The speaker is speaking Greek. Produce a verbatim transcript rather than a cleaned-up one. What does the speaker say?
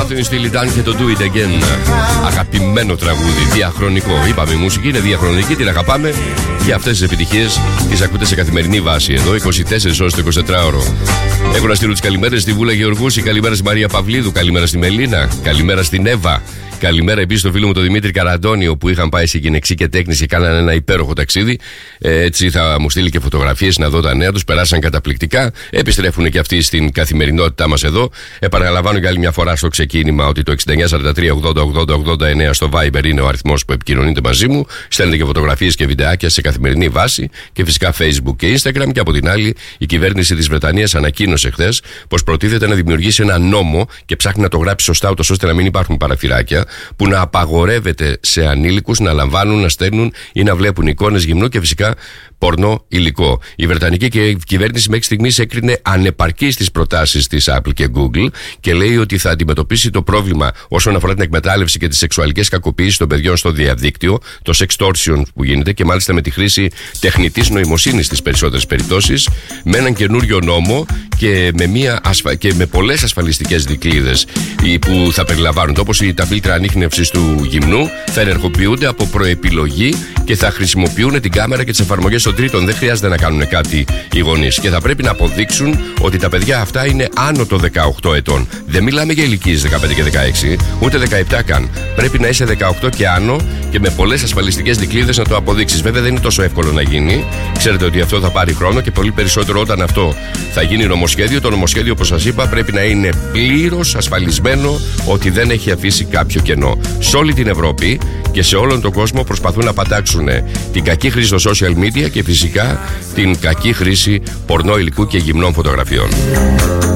Nothing Still Done και το Do It Again. Αγαπημένο τραγούδι, διαχρονικό. Είπαμε, η μουσική είναι διαχρονική, την αγαπάμε και αυτές τις επιτυχίες τις ακούτε σε καθημερινή βάση. Εδώ είκοσι τέσσερις ώρες το εικοσιτετράωρο. Έχω να στείλω τις καλημέρες στη Βούλα Γεωργούση, καλημέρα στη Μαρία Παυλίδου, καλημέρα στη Μελίνα, καλημέρα στην Εύα. Καλημέρα επίσης στο φίλο μου τον Δημήτρη Καραντώνιο που είχαν πάει σε γυναεξή και τέκνηση και κάνανε ένα υπέροχο ταξίδι. Ε, έτσι θα μου στείλει και φωτογραφίες να δω τα νέα τους. Περάσαν καταπληκτικά. Επιστρέφουν και αυτοί στην καθημερινότητά μας εδώ. Επαναλαμβάνω για άλλη μια φορά στο ξεκίνημα ότι το εξήντα εννιά σαράντα τρία ογδόντα ογδόντα ογδόντα εννέα στο Viber είναι ο αριθμός που επικοινωνείτε μαζί μου. Στέλνετε και φωτογραφίες και βιντεάκια σε καθημερινή βάση και φυσικά Facebook και Instagram. Και από την άλλη, η κυβέρνηση της Βρετανίας ανακοίνωσε χθες πως προτίθεται να δημιουργήσει ένα νόμο και ψάχνει να το γράψει σωστά, ούτως ώστε να μην υπάρχουν παραθυράκια, που να απαγορεύεται σε ανήλικους να λαμβάνουν, να στέλνουν ή να βλέπουν εικόνες γυμνού και φυσικά πορνό υλικό. Η Βρετανική κυβέρνηση μέχρι στιγμής έκρινε ανεπαρκείς τις προτάσεις της Apple και Google και λέει ότι θα αντιμετωπίσει το πρόβλημα όσον αφορά την εκμετάλλευση και τις σεξουαλικές κακοποιήσεις των παιδιών στο διαδίκτυο, το sextortion που γίνεται και μάλιστα με τη χρήση τεχνητής νοημοσύνης στις περισσότερες περιπτώσεις, με έναν καινούριο νόμο και με, μια ασφα... και με πολλές ασφαλιστικές δικλείδες που θα περιλαμβάνουν, όπως τα φίλτρα ανίχνευσης του γυμνού θα ενεργοποιούνται από προεπιλογή και θα χρησιμοποιούν την κάμερα και τις εφαρμογές των τρίτων. Δεν χρειάζεται να κάνουν κάτι οι γονείς και θα πρέπει να αποδείξουν ότι τα παιδιά αυτά είναι άνω των δεκαοκτώ ετών. Δεν μιλάμε για ηλικίες δεκαπέντε και δεκαέξι, ούτε δεκαεπτά καν. Πρέπει να είσαι δεκαοκτώ και άνω και με πολλές ασφαλιστικές δικλείδες να το αποδείξεις. Βέβαια δεν είναι τόσο εύκολο να γίνει. Ξέρετε ότι αυτό θα πάρει χρόνο και πολύ περισσότερο όταν αυτό θα γίνει νομοσχέδιο. Το νομοσχέδιο, όπως σας είπα, πρέπει να είναι πλήρως ασφαλισμένο ότι δεν έχει αφήσει κάποιο κενό. Σε όλη την Ευρώπη και σε όλον τον κόσμο προσπαθούν να πατάξουν την κακή χρήση στο social media και φυσικά την κακή χρήση πορνό υλικού και γυμνών φωτογραφιών.